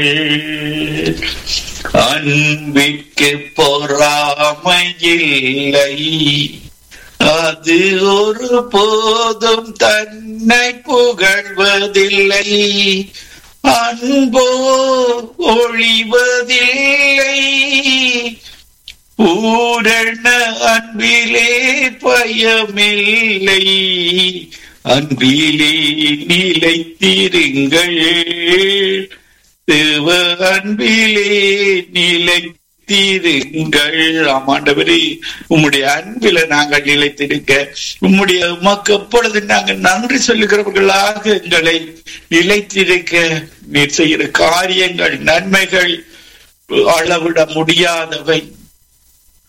அன்பிற்கு பொறாமையில்லை, அது ஒரு போதும் தன்னை புகழ்வதில்லை. அன்போ ஒழிவதில்லை, பூரண அன்பிலே பயமில்லை. அன்பிலே நிலைத்திருங்கள், தேவ அன்பிலே நிலைத்திருங்கள். ஆமாண்டவரே, உம்முடைய அன்பில நாங்கள் நிலைத்திருக்க, உம்முடைய உமக்கு எப்பொழுது நாங்கள் நன்றி சொல்லுகிறவர்களாக எங்களை நிலைத்திருக்க நீர் செய்கிற காரியங்கள், நன்மைகள் அளவிட முடியாதவை.